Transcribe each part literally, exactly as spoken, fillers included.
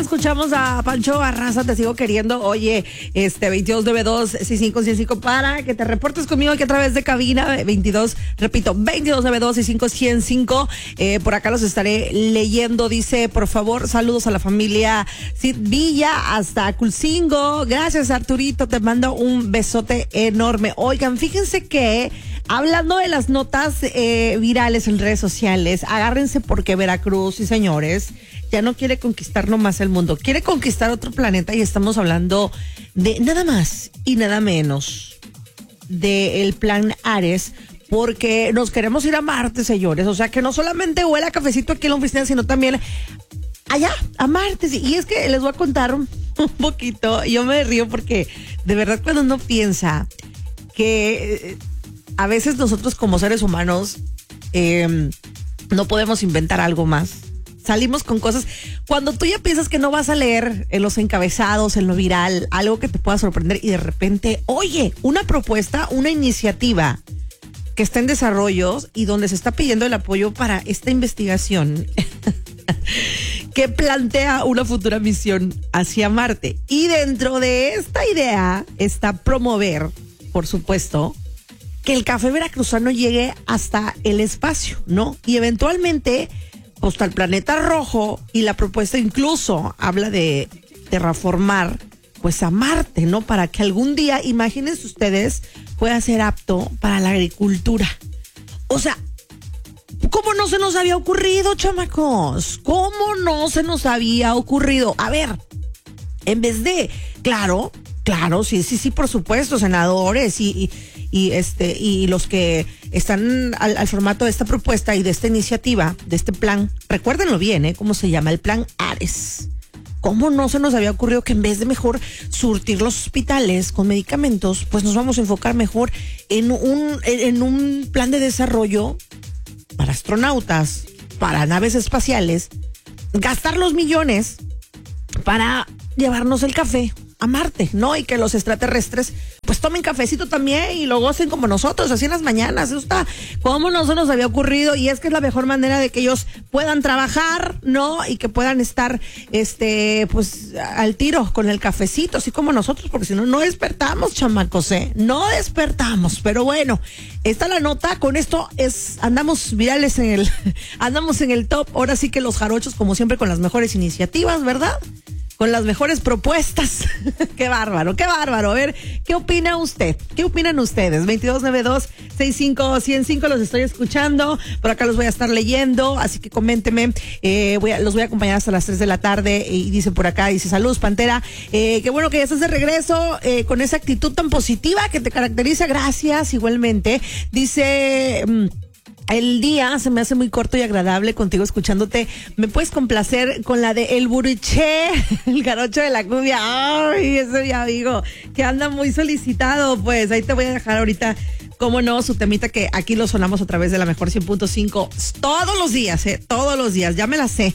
escuchamos a Pancho Barraza, Te Sigo Queriendo. Oye, este veintidós noventa y dos, sesenta y cinco ciento cinco para que te reportes conmigo aquí a través de cabina veintidós, repito, veintidós noventa y dos, sesenta y cinco ciento cinco. Eh, por acá los estaré leyendo. Dice, por favor, saludos a la familia Cid Villa hasta Culcingo. Gracias, Arturito, te mando un besote enorme. Oigan, fíjense que hablando de las notas eh, virales en redes sociales, agárrense porque Veracruz, sí señores, ya no quiere conquistar nomás el mundo, quiere conquistar otro planeta y estamos hablando de nada más y nada menos del plan Ares, porque nos queremos ir a Marte, señores. O sea, que no solamente huele a cafecito aquí en la oficina, sino también allá, a Marte. Y es que les voy a contar un, un poquito, yo me río porque de verdad cuando uno piensa que a veces nosotros como seres humanos eh, no podemos inventar algo más. Salimos con cosas. Cuando tú ya piensas que no vas a leer en los encabezados, en lo viral, algo que te pueda sorprender y de repente, oye, una propuesta, una iniciativa que está en desarrollo y donde se está pidiendo el apoyo para esta investigación que plantea una futura misión hacia Marte. Y dentro de esta idea está promover, por supuesto, que el café veracruzano llegue hasta el espacio, ¿no? Y eventualmente, hasta el planeta rojo, y la propuesta incluso habla de terraformar, pues a Marte, ¿no? Para que algún día, imagínense ustedes, pueda ser apto para la agricultura. O sea, ¿cómo no se nos había ocurrido, chamacos? ¿Cómo no se nos había ocurrido? A ver, en vez de, claro, claro, sí, sí, sí, por supuesto, senadores y, y, y este, y los que están al, al formato de esta propuesta y de esta iniciativa, de este plan, recuérdenlo bien, ¿eh? ¿Cómo se llama? El plan Ares. ¿Cómo no se nos había ocurrido que en vez de mejor surtir los hospitales con medicamentos, pues nos vamos a enfocar mejor en un, en un plan de desarrollo para astronautas, para naves espaciales, gastar los millones para llevarnos el café a Marte, ¿no? Y que los extraterrestres pues tomen cafecito también y lo gocen como nosotros, así en las mañanas. Eso está, ¿cómo no se nos había ocurrido? Y es que es la mejor manera de que ellos puedan trabajar, ¿no? Y que puedan estar, este, pues, al tiro con el cafecito, así como nosotros, porque si no, no despertamos, chamacos, ¿eh? No despertamos, pero bueno, está la nota. Con esto es, andamos virales en el, andamos en el top. Ahora sí que los jarochos, como siempre, con las mejores iniciativas, ¿verdad? Con las mejores propuestas. Qué bárbaro, qué bárbaro. A ver, ¿qué opina usted? ¿Qué opinan ustedes? veintidós noventa y dos, sesenta y cinco ciento cinco, los estoy escuchando. Por acá los voy a estar leyendo, así que coménteme. Eh, voy a, los voy a acompañar hasta las tres de la tarde. Y dice por acá, dice, saludos, Pantera. Eh, qué bueno que ya estás de regreso eh, con esa actitud tan positiva que te caracteriza. Gracias, igualmente. Dice... Mmm, el día se me hace muy corto y agradable contigo escuchándote. ¿Me puedes complacer con la de El Buriché, el jarocho de la cumbia? Ay, ese mi amigo, que anda muy solicitado. Pues ahí te voy a dejar ahorita, cómo no, su temita, que aquí lo sonamos a través de la mejor cien punto cinco todos los días, eh, todos los días, ya me la sé.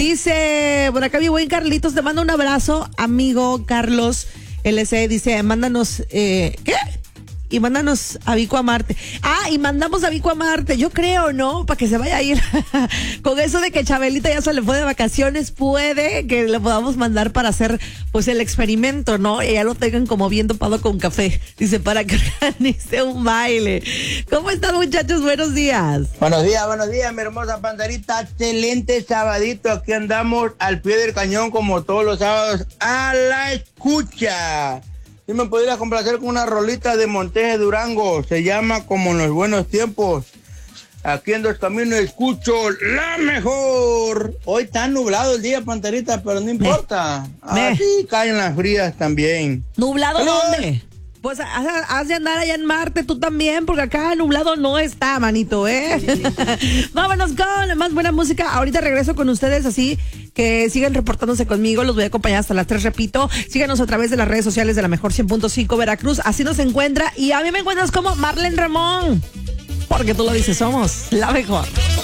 Dice, por acá mi buen Carlitos, te mando un abrazo, amigo Carlos L C, dice, mándanos, eh, ¿qué? Y mándanos a Vico a Marte. Ah, y mandamos a Vico a Marte, yo creo, ¿no? Para que se vaya a ir. Con eso de que Chabelita ya se le fue de vacaciones, puede que le podamos mandar para hacer, pues, el experimento, ¿no? Y ya lo tengan como bien dopado con café. Dice, para que organice un baile. ¿Cómo están, muchachos? Buenos días. Buenos días, buenos días, mi hermosa Panterita. Excelente sabadito. Aquí andamos al pie del cañón como todos los sábados a la escucha. Si me podrías complacer con una rolita de Monteje Durango, se llama Como en los buenos tiempos. Aquí en Dos Caminos escucho la mejor. Hoy está nublado el día, Panterita, pero no importa. Así caen las frías también. ¿Nublado dónde? Pues has, has de andar allá en Marte tú también, porque acá nublado no está, manito, ¿eh? Vámonos con más buena música. Ahorita regreso con ustedes, así que sigan reportándose conmigo. Los voy a acompañar hasta las tres, repito. Síganos a través de las redes sociales de la mejor cien punto cinco Veracruz. Así nos encuentra. Y a mí me encuentras como Marlene Ramón, porque tú lo dices, somos la mejor.